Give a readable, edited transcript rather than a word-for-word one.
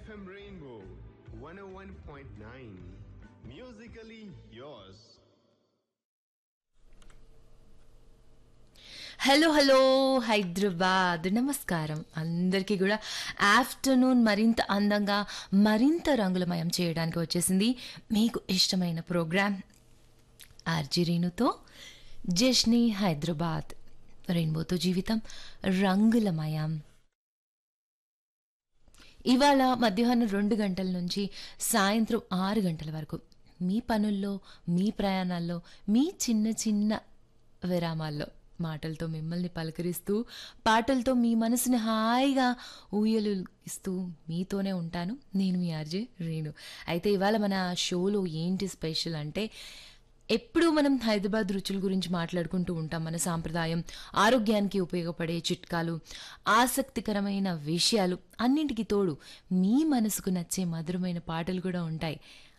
FM Rainbow 101.9. Musically yours. Hello hello Hyderabad నమస్కారం అందరికీ కూడా ఆఫ్టర్నూన్ మరింత అందంగా మరింత రంగులమయం చేయడానికి వచ్చేసింది మీకు ఇష్టమైన ప్రోగ్రామ్ ఆర్జీ రేణుతో జష్ని హైదరాబాద్ రెయిన్బోతో జీవితం రంగులమయం. ఇవాళ మధ్యాహ్నం 2 గంటల నుంచి సాయంత్రం 6 గంటల వరకు మీ పనుల్లో మీ ప్రయాణాల్లో మీ చిన్న చిన్న విరామాల్లో మాటలతో మిమ్మల్ని పలకరిస్తూ పాటలతో మీ మనసుని హాయిగా ఊయలు ఇస్తూ మీతోనే ఉంటాను నేను మీ ఆర్జే రేణు. అయితే ఇవాళ మన షోలో ఏంటి స్పెషల్ అంటే ఎప్పుడూ మనం హైదరాబాద్ రుచుల గురించి మాట్లాడుకుంటూ ఉంటాం. మన సాంప్రదాయం, ఆరోగ్యానికి ఉపయోగపడే చిట్కాలు, ఆసక్తికరమైన విషయాలు అన్నింటికి తోడు మీ మనసుకు నచ్చే మధురమైన పాటలు కూడా ఉంటాయి.